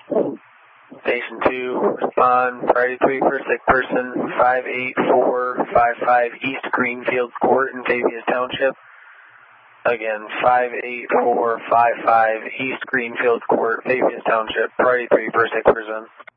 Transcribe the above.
Station 2, respond, priority 3 for a sick person, 58455 East Greenfields Court in Fabius Township. Again, 58455 East Greenfields Court, Fabius Township, priority 3 for a sick person.